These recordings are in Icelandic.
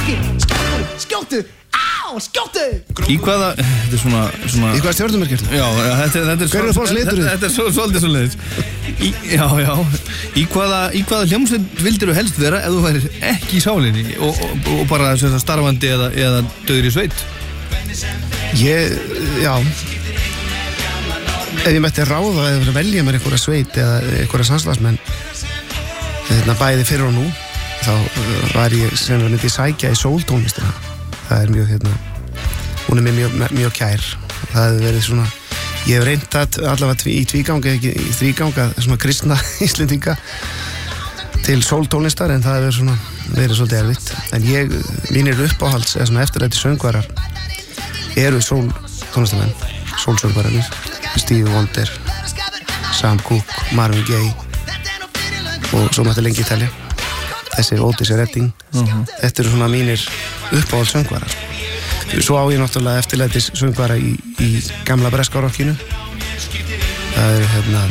Skjóttu Skjóttu Í hvaða, þetta er svona Í hvaða stjörnumerkir? Já, þetta er Hver er fólks liturinn? Þetta er svolítið svo leiðis Já Í hvaða hljómsveit vildir þú helst vera ef þú værir ekki í sálinni og bara starfandi eða döður í sveit? Já Ef ég mætti ráða eða velja mér einhverja sveit eða einhverja samslagsmenn bæði fyrir og nú þá var ég sem myndi sækja í sóltónlistina. Það er mjög hún er mjög kær. Það hefur verið svona ég hef reynt að allavega í tvíganga ekki í þríganga svona kristna íslendinga til sóltónlistar en það hefur svona verið svolítið erfitt en mínir uppáhalds eða svona eftirlæti söngvarar eru sóltónlistamenn sólsöngvararnir Stevie Wonder Sam Cooke, Marvin Gaye og svo mætti lengi telja þessi Otis Redding þetta eru svona mínir uppáhalds söngvarar svo á ég náttúrulega eftirlætis söngvara í gamla breska rockinu það eru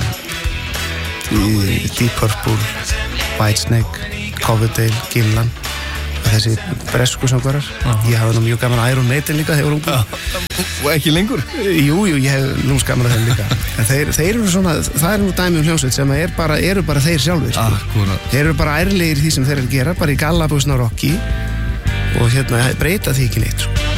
Deep Purple Whitesnake, Coverdale, Gillan þessi bresku söngvarar ég hafa nú mjög gaman að Iron Maiden líka þegar ungur og ekki lengur? Jú, ég hef nú gaman að þeim líka en þeir eru svona, það er nú dæmi hljómsveit sem eru bara þeir sjálfir þeir eru bara ærlegir í því sem þeir eru að gera bara í gallabuxna rocki og breyta því ekki neitt